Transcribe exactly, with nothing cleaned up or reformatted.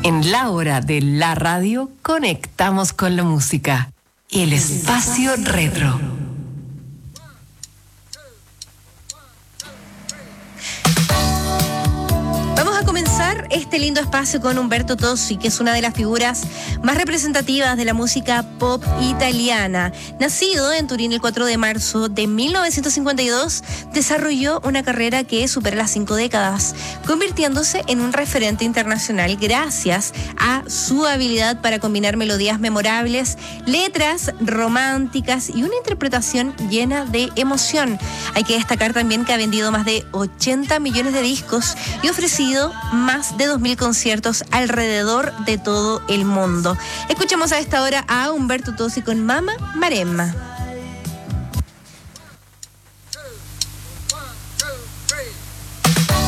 En la hora de la radio, conectamos con la música. El espacio retro. Vamos a comenzar este lindo espacio con Umberto Tozzi, que es una de las figuras más representativas de la música pop italiana. Nacido en Turín el cuatro de marzo de mil novecientos cincuenta y dos, desarrolló una carrera que supera las cinco décadas, convirtiéndose en un referente internacional gracias a su habilidad para combinar melodías memorables, letras románticas y una interpretación llena de emoción. Hay que destacar también que ha vendido más de ochenta millones de discos y ofrecido más de dos mil conciertos alrededor de todo el mundo. Escuchemos a esta hora a Umberto Tozzi con Mama Maremma.